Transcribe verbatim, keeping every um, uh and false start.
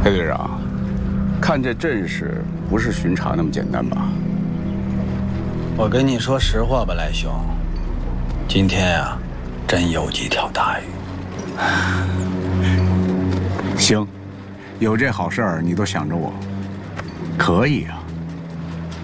裴队长，看这阵势，不是巡查那么简单吧？ 我跟你说实话吧，来兄，今天啊，真有几条大鱼。 行，有这好事儿你都想着我，可以啊。